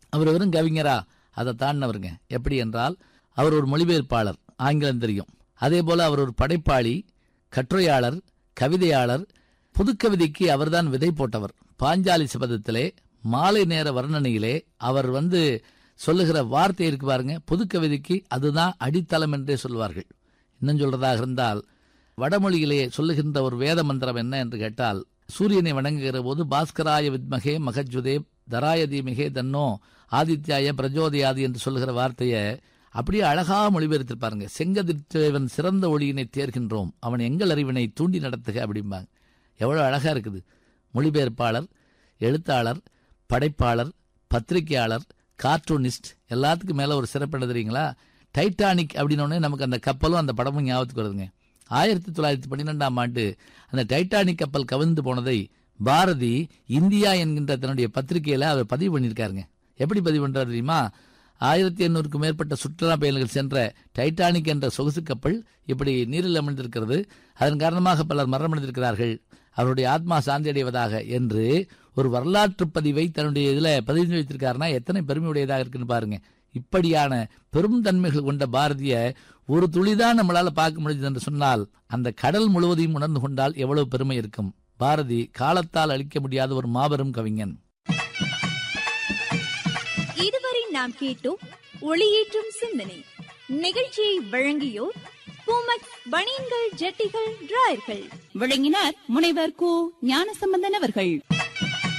அவர் வெறும் கவிஞரா? அதை தாண்டினவருங்க. எப்படி என்றால், அவர் ஒரு மொழிபெயர்ப்பாளர், ஆங்கிலம் தெரியும். அதே போல அவர் ஒரு படைப்பாளி, கட்டுரையாளர், கவிதையாளர். புதுக்கவிதைக்கு அவர்தான் விதை போட்டவர். பாஞ்சாலி சபதத்திலே மாலை நேர வர்ணனையிலே அவர் சொல்லுகிற வார்த்தை இருக்கு பாருங்க, புதுக்கவிதைக்கு அதுதான் அடித்தளம் என்றே சொல்வார்கள். இன்னும் சொல்றதாக இருந்தால், வடமொழியிலே சொல்லுகின்ற ஒரு வேத மந்திரம் என்ன என்று கேட்டால், சூரியனை வணங்குகிற போது பாஸ்கராய வித்மகே மகஜுதே தராய தீமிகே தன்னோ ஆதித்யாய பிரஜோதயாது என்று சொல்லுகிற வார்த்தையை அப்படியே அழகாக மொழிபெயர்த்திருப்பாருங்க. செங்கதிர்த்தேவன் சிறந்த ஒளியினை தேர்கின்றோம், அவன் எங்கள் அறிவினை தூண்டி நடத்துக அப்படிம்பாங்க. எவ்வளோ அழகா இருக்குது. மொழிபெயர்ப்பாளர், எழுத்தாளர், படைப்பாளர், பத்திரிகையாளர், கார்ட்டூனிஸ்ட், எல்லாத்துக்கும் மேலே ஒரு சிறப்பு என்ன தெரியுங்களா? டைட்டானிக் அப்படின்னோடனே நமக்கு அந்த கப்பலும் அந்த படமும் ஞாபகத்துக்கு வருதுங்க. 1912 அந்த டைட்டானிக் கப்பல் கவிழ்ந்து போனதை பாரதி இந்தியா என்கின்ற தன்னுடைய பத்திரிகையில அவர் பதிவு பண்ணியிருக்காருங்க. எப்படி பதிவு பண்றாரு தெரியுமா? 1800க்கும் மேற்பட்ட சுற்றுலா பயணிகள் சென்ற டைட்டானிக் என்ற சொகுசு கப்பல் இப்படி நீரில் அமிழ்ந்திருக்கிறது, அதன் காரணமாக பலர் மரணமடைந்திருக்கிறார்கள், அவருடைய ஆத்மா சாந்தி அடைவதாக என்று ஒரு வரலாற்று பதிவை தன்னுடைய இதுல பதிவு வைத்திருக்காருன்னா எத்தனை பெருமையுடையதாக இருக்குன்னு பாருங்க. இப்படியான பெரும் தன்மைகள் கொண்ட பாரதிய ஒரு துளிதான் நம்மளால பார்க்க முடியுது என்று சொன்னால், அந்த கடல் முழுவதையும் உணர்ந்து கொண்டால் எவ்வளவு பெருமை இருக்கும். பாரதி காலத்தால் அழிக்க முடியாத ஒரு மாபெரும் கவிஞன். இதுவரை நாம் கேட்டோம் ஒளியேற்றும் சிந்தனை. நிகழ்ச்சியை வழங்கியோர் பூமக்ஸ் பனியன்கள், ஜட்டிகள், டிராயர்கள். வழங்கினார் முனைவர் கு ஞானசம்பந்தன் அவர்கள்.